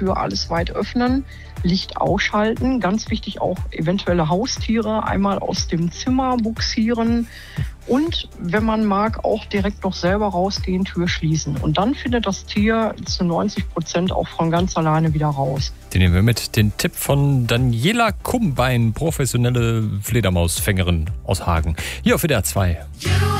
Tür alles weit öffnen, Licht ausschalten. Ganz wichtig auch eventuelle Haustiere einmal aus dem Zimmer buxieren. Und wenn man mag, auch direkt noch selber rausgehen, Tür schließen. Und dann findet das Tier zu 90% auch von ganz alleine wieder raus. Den nehmen wir mit. Den Tipp von Daniela Kumbein, professionelle Fledermausfängerin aus Hagen. Hier auf WDR 2.